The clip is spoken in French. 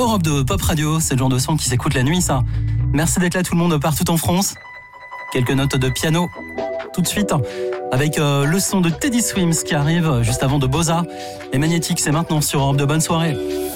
Europe 2 Pop Radio, c'est le genre de son qui s'écoute la nuit, ça. Merci d'être là tout le monde partout en France. Quelques notes de piano tout de suite avec le son de Teddy Swims qui arrive juste avant de Boza. Les Magnétiques, c'est maintenant sur Europe 2. Bonne soirée.